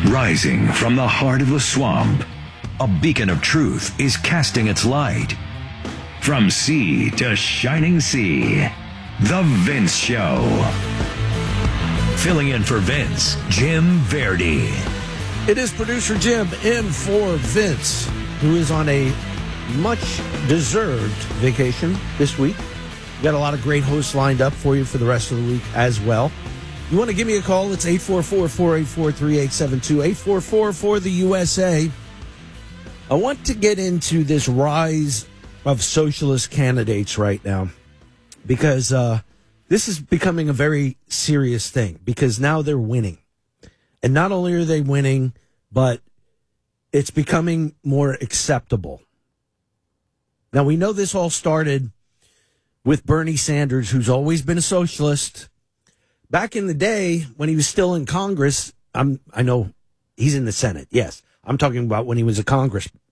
Rising from the heart of the swamp, a beacon of truth is casting its light. From sea to shining sea, The Vince Show. Filling in for Vince, Jim Verdi. It is producer Jim in for Vince, who is on a much-deserved vacation this week. We got a lot of great hosts lined up for you for the rest of the week as well. You want to give me a call? It's 844-484-3872, 844-4-the-USA. I want to get into this rise of socialist candidates right now because this is becoming a very serious thing because now they're winning. And not only are they winning, but it's becoming more acceptable. Now, we know this all started with Bernie Sanders, who's always been a socialist. Back in the day, when he was still in Congress, I know he's in the Senate, yes. I'm talking about when he was a